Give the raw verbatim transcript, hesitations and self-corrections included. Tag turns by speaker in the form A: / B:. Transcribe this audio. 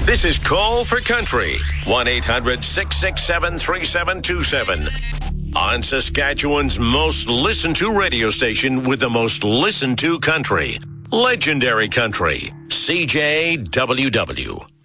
A: This is Call for Country. one eight hundred six six seven three seven two seven. On Saskatchewan's most listened to radio station with the most listened to country. Legendary Country. C J W W.